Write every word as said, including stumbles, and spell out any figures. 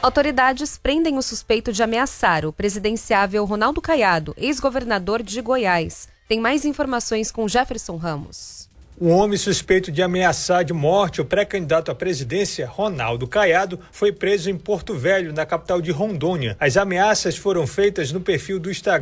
Autoridades prendem o suspeito de ameaçar o presidenciável Ronaldo Caiado, ex-governador de Goiás. Tem mais informações com Jefferson Ramos. O homem suspeito de ameaçar de morte o pré-candidato à presidência, Ronaldo Caiado, foi preso em Porto Velho, na capital de Rondônia. As ameaças foram feitas no perfil do Instagram